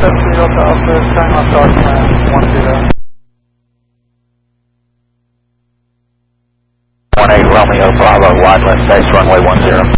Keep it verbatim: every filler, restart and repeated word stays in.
seven zero to Alpha, time off document one zero. one eight Romeo Bravo, wide left base runway one zero.